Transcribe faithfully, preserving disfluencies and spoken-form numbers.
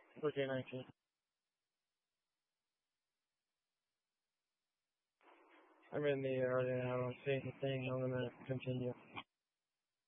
for J nineteen. I'm in the area now. I don't see anything. I'm gonna continue.